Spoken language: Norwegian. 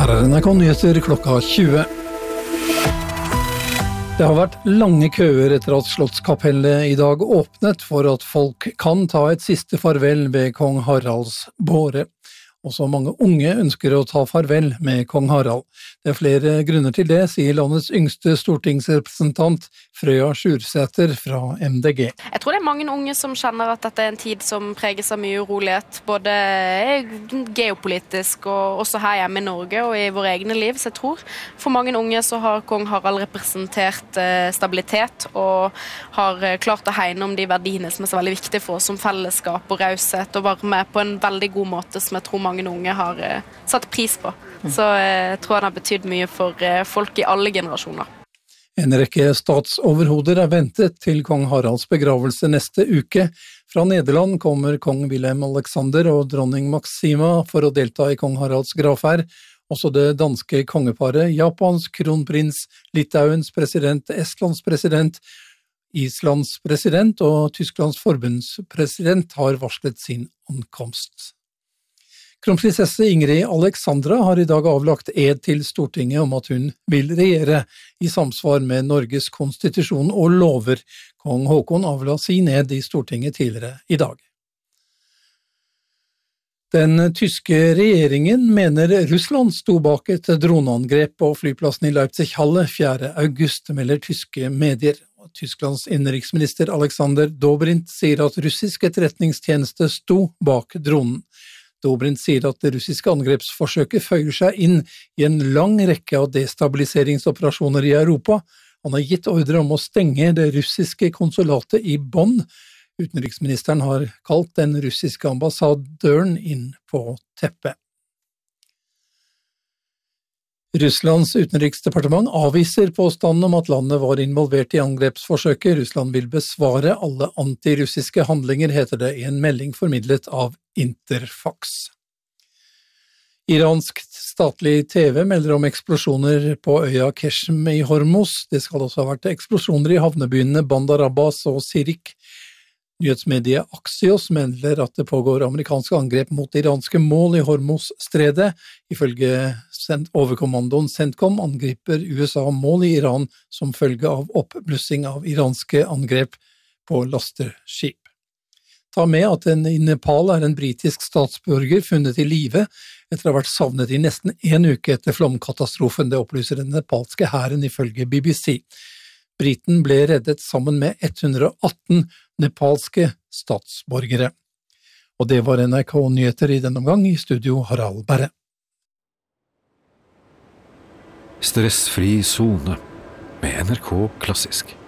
Her NRK Nyheter klokka 20. Det har vært lange køer etter at Slottskapellet i dag åpnet for at folk kan ta et siste farvel ved kong Haralds båre. Også mange unge ønsker å ta farvel med kong Harald. Det er flere grunner til det, sier landets yngste stortingsrepresentant Frøya Sjursæter fra MDG. Jeg tror det er mange unge som kjenner at dette er en tid som preges av mye urolighet, både geopolitisk og også her hjemme i Norge og i våre egne liv. Så jeg tror for mange unge så har kong Harald representert stabilitet og har klart å hegne om de verdiene som er så veldig viktige for oss som fellesskap og raushet, og være med på en veldig god måte som jeg tror mange unge har satt pris på. Så jeg tror han har betydd mye for folk i alle generasjoner. En rekke statsoverhoder er ventet til kong Haralds begravelse neste uke. Fra Nederland kommer kong Wilhelm Alexander og dronning Maxima for å delta i kong Haralds gravferd. Også det danske kongeparet, Japans kronprins, Litauens president, Estlands president, Islands president og Tysklands forbundspresident har varslet sin ankomst. Kronprinsesse Ingrid Alexandra har i dag avlagt ed til Stortinget om at hun vil regjere i samsvar med Norges konstitusjon og lover. Kong Håkon avla sin ed i Stortinget tidligere i dag. Den tyske regjeringen mener Russland sto bak et droneangrep på flyplassen i Leipzig-Halle 4. august, melder tyske medier. Tysklands innenriksminister Alexander Dobrindt sier at russisk etterretningstjeneste sto bak dronen. Dobrindt sier at det russiske angrepsforsøket føyer seg inn i en lang rekke av destabiliseringsoperasjoner i Europa. Han har gitt ordre om å stenge det russiske konsulatet i Bonn. Utenriksministeren har kalt den russiske ambassadøren inn på teppet. Russlands utenriksdepartement avviser påstanden om at landet var involvert i angrepsforsøket. Russland vil besvare alle antirussiske handlinger, heter det i en melding formidlet av Interfax. Iransk statlig TV melder om eksplosjoner på øya Keshem i Hormuz. Det skal også ha vært eksplosjoner i havnebyene Bandar Abbas og Sirik. Nyhetsmediet Axios melder at det pågår amerikanske angrep mot iranske mål i Hormuz-stredet. Ifølge overkommandoen CENTCOM angriper USA mål i Iran som følge av oppblussing av iranske angrep på lasteskip. Ta med at en i Nepal er en britisk statsborger funnet i live etter å ha vært savnet i nesten en uke etter flomkatastrofen. Det opplyser den nepalske hæren ifølge BBC. Briten ble reddet sammen med 118 nepalske statsborgere. Og det var NRK Nyheter i denne omgang, i studio Harald Berre. Stressfri zone med NRK Klassisk.